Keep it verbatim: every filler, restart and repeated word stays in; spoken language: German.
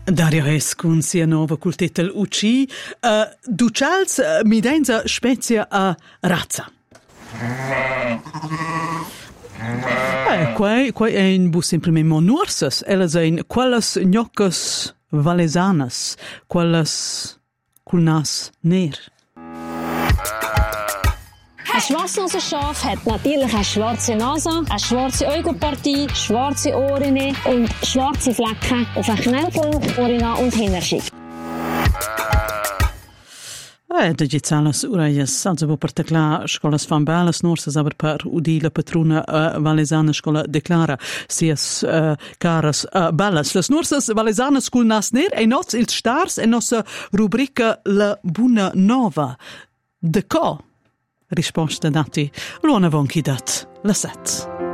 Dario Hes con sia nova col titel U C. Uh, Ducals uh, mi denza spezia a razza. Eh, quai, quai è in bu semplicemente monursas. Elles ein quelles gnocas valesanas, quelles col nas ner. Ein Schwarznasenschaf hat natürlich eine schwarze Nase, eine schwarze Augenpartie, schwarze Ohren und schwarze Flecken auf den Knöcheln, Ohren und Hinterschiff. Eh, digitalas uraias, also per tecla scolas fan belas norsas, aber per udi la patrona uh, valesana scola declara sias uh, caras uh, belas. Las norsas valesanas cul nas ner e noz ils stars e nossa rubrica La Buna Nova. De co? Risposta dati l'uona von chi dat la set.